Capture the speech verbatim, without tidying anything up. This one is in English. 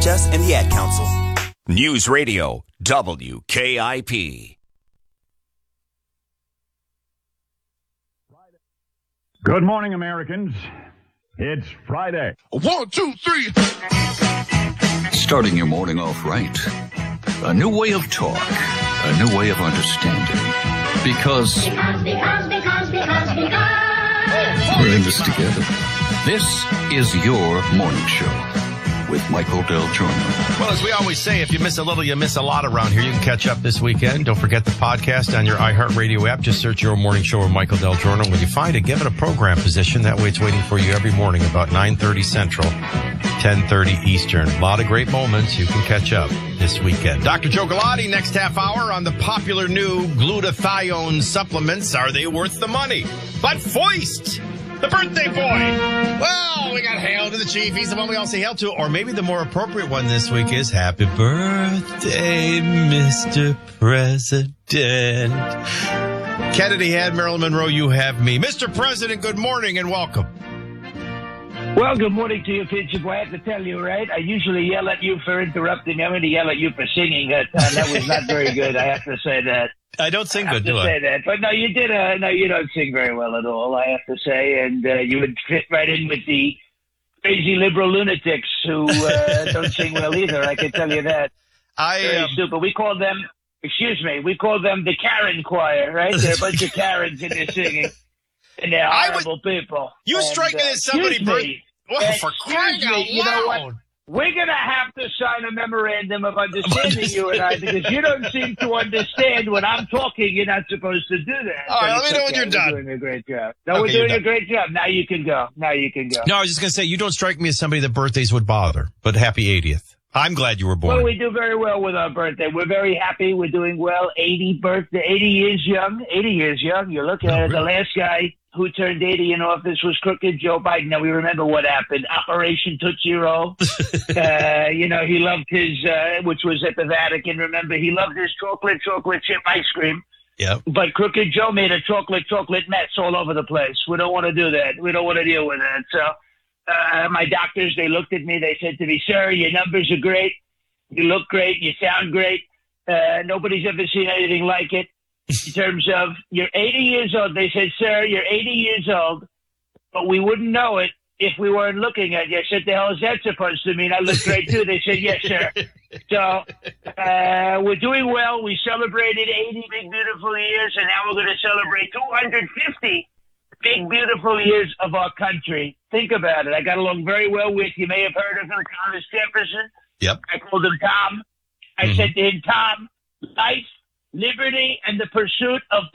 Reach us and the Ad Council. News Radio W K I P. Good morning, Americans. It's Friday. One, two, three. Starting your morning off right. A new way of talk. A new way of understanding. Because... Because, because, because, because, because... We're in this together. This is your morning show with Michael Del Giorno. Well, as we always say, if you miss a little, you miss a lot around here. You can catch up this weekend. Don't forget the podcast on your iHeartRadio app. Just search Your Morning Show with Michael Del Giorno. When you find it, give it a program position. That way it's waiting for you every morning about nine thirty Central, ten thirty Eastern. A lot of great moments. You can catch up this weekend. Doctor Joe Galati, next half hour on the popular new glutathione supplements. Are they worth the money? But Foist, the birthday boy. Well, we got hail to the chief. He's the one we all say hail to. Or maybe the more appropriate one this week is happy birthday, Mister President. Kennedy had Marilyn Monroe. You have me. Mister President, good morning and welcome. Well, good morning to you, Fitzy. Boy, I have to tell you, right? I usually yell at you for interrupting. I'm going to yell at you for singing. That uh, that was not very good. I have to say that. I don't sing I have good, to do say I? that. But no, you did. Uh, no, you don't sing very well at all. I have to say, and uh, you would fit right in with the crazy liberal lunatics who uh, don't sing well either. I can tell you that. I Very um, stupid. We call them. Excuse me. We call them the Karen choir, right? They're a bunch of Karens in their singing, and they're I would- horrible people. You and, strike me uh, as somebody. excuse Birth- me. Well, And for excuse crying out me, you know what? loud. We're going to have to sign a memorandum of understanding, you and I, because you don't seem to understand when I'm talking. You're not supposed to do that. All right, But let me it's know when okay. you're done. We're doing a great job. No, Okay, we're you're doing a done. great job. Now you can go. Now you can go. No, I was just going to say, you don't strike me as somebody that birthdays would bother, but happy eightieth. I'm glad you were born. Well, we do very well with our birthday. We're very happy. We're doing well. eighty birthday, eighty years young. eighty years young. You're looking at it. The last guy who turned eighty in office was crooked Joe Biden. Now, we remember what happened. Operation Tootsie Roll. uh, you know, he loved his, uh, which was at the Vatican. Remember, he loved his chocolate, chocolate chip ice cream. Yep. But Crooked Joe made a chocolate, chocolate mess all over the place. We don't want to do that. We don't want to deal with that. So uh, my doctors, they looked at me. They said to me, sir, your numbers are great. You look great. You sound great. Uh, nobody's ever seen anything like it. In terms of, you're eighty years old. They said, sir, you're eighty years old, but we wouldn't know it if we weren't looking at you. I said, the hell is that supposed to mean? I look great too. They said, yes, sir. So uh, we're doing well. We celebrated eighty big, beautiful years, and now we're going to celebrate two hundred fifty big, beautiful years of our country. Think about it. I got along very well with, you may have heard of him, Thomas Jefferson. Yep. I called him Tom. I Mhm. said to him, Tom, life, liberty, and the pursuit of